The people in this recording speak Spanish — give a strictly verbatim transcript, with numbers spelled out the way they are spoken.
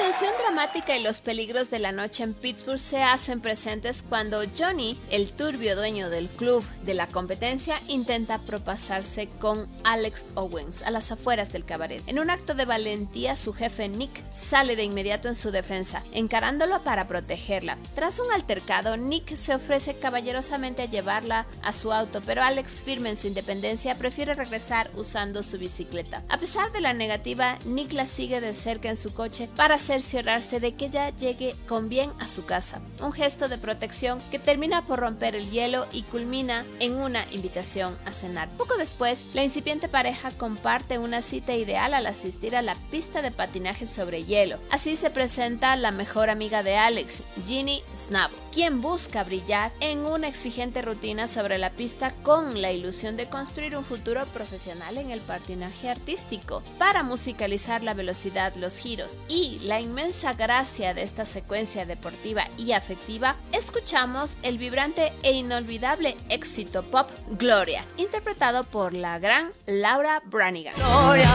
tensión dramática y los peligros de la noche en Pittsburgh se hacen presentes cuando Johnny, el turbio dueño del club de la competencia, intenta propasarse con Alex Owens a las afueras del cabaret. En un acto de valentía, su jefe Nick sale de inmediato en su defensa, encarándolo para protegerla. Tras un altercado, Nick se ofrece caballerosamente a llevarla a su auto, pero Alex, firme en su independencia, prefiere regresar usando su bicicleta. A pesar de la negativa, Nick la sigue de cerca en su coche para cerciorarse de que ella llegue con bien a su casa. Un gesto de protección que termina por romper el hielo y culmina en una invitación a cenar. Poco después, la incipiente pareja comparte una cita ideal al asistir a la pista de patinaje sobre hielo. Así se presenta la mejor amiga de Alex, Ginny Snabo, quien busca brillar en una exigente rutina sobre la pista con la ilusión de construir un futuro profesional en el patinaje artístico. Para musicalizar la velocidad, los giros y la inmensa gracia de esta secuencia deportiva y afectiva, escuchamos el vibrante e inolvidable éxito pop Gloria, interpretado por la gran Laura Branigan. Gloria.